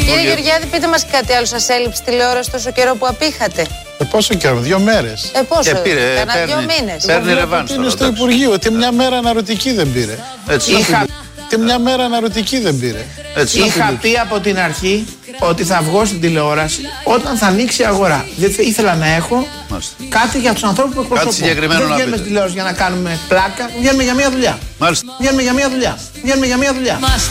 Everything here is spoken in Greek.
Κύριε Γεωργιάδη, πείτε μας κάτι άλλο. Σας έλειψε τηλεόραση τόσο καιρό που απήχατε? Πόσο καιρό, 2 μέρες. Πόσο, κάνα 2 μήνες. Παίρνει ρεβάνς. Είναι στο Υπουργείο, ότι μια μέρα αναρωτική δεν πήρε. Και μια μέρα αναρωτική δεν πήρε. Είχα πει από την αρχή ότι θα βγω στην τηλεόραση όταν θα ανοίξει η αγορά. Γιατί ήθελα να έχω κάτι για τους ανθρώπους που εκπροσωπώ. Δεν βγαίνουμε στην τηλεόραση για να κάνουμε πλάκα, βγαίνουμε για μια δουλειά. Μάλιστα. Βγαίνουμε για μια δουλειά.